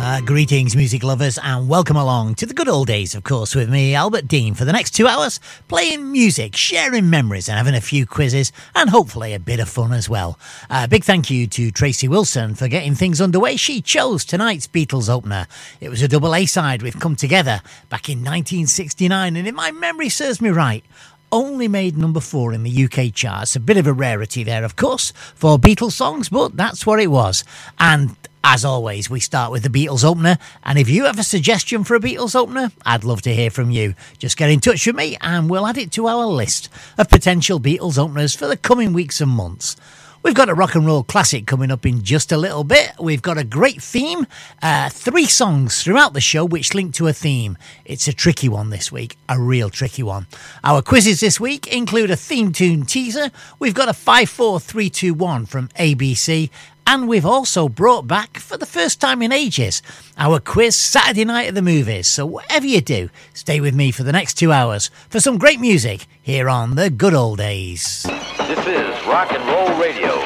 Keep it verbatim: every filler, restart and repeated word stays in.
Uh, greetings, music lovers, and welcome along to the good old days, of course, with me, Albert Dean, for the next two hours, playing music, sharing memories, and having a few quizzes, and hopefully a bit of fun as well. A uh, big thank you to Tracy Wilson for getting things underway. She chose tonight's Beatles opener. It was a double A-side with Come Together back in nineteen sixty-nine, and if my memory serves me right, only made number four in the U K charts. A bit of a rarity there, of course, for Beatles songs, but that's what it was. And as always, we start with the Beatles opener, and if you have a suggestion for a Beatles opener, I'd love to hear from you. Just get in touch with me and we'll add it to our list of potential Beatles openers for the coming weeks and months. We've got a rock and roll classic coming up in just a little bit. We've got a great theme, uh, three songs throughout the show which link to a theme. It's a tricky one this week, a real tricky one. Our quizzes this week include a theme tune teaser. We've got a five four three two one from A B C. And we've also brought back, for the first time in ages, our quiz Saturday Night at the Movies. So whatever you do, stay with me for the next two hours for some great music here on The Good Old Days. This is Rock and Roll Radio.